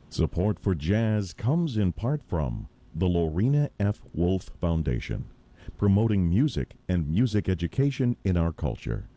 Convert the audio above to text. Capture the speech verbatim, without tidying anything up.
Support for jazz comes in part from the Lorena F. Wolf Foundation, promoting music and music education in our culture.